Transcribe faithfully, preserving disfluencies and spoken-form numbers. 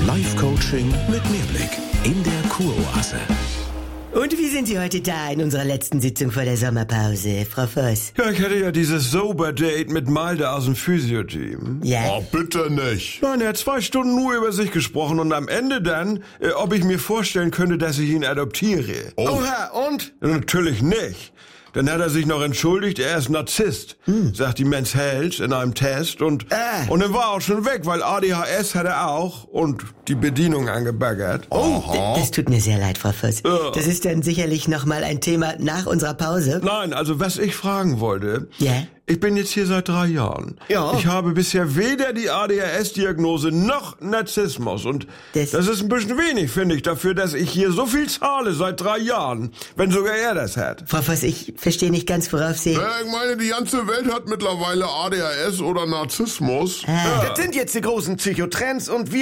Life-Coaching mit Mehrblick in der Kuroase. Und wie sind Sie heute da in unserer letzten Sitzung vor der Sommerpause, Frau Voss? Ja, ich hatte ja dieses Sober-Date mit Malte aus dem Physio-Team. Ja? Oh, bitte nicht. Nein, er hat zwei Stunden nur über sich gesprochen und am Ende dann, äh, ob ich mir vorstellen könnte, dass ich ihn adoptiere. Oh. Oha, und? Ja, natürlich nicht. Dann hat er sich noch entschuldigt, er ist Narzisst, hm. sagt die Men's Health in einem Test und, Ah. und dann war er auch schon weg, weil A D H S hat er auch und die Bedienung angebaggert. Oh, d- das tut mir sehr leid, Frau Voss. Ja. Das ist dann sicherlich nochmal ein Thema nach unserer Pause. Nein, also was ich fragen wollte, Ja? ich bin jetzt hier seit drei Jahren. Ja. Ich habe bisher weder die A D H S-Diagnose noch Narzissmus. Und Das- das, ist ein bisschen wenig, finde ich, dafür, dass ich hier so viel zahle seit drei Jahren, wenn sogar er das hat. Frau Voss, ich verstehe nicht ganz, worauf Sie... Ja, ich meine, die ganze Welt hat mittlerweile A D H S oder Narzissmus. Ah. Das sind jetzt die großen Psychotrends und wir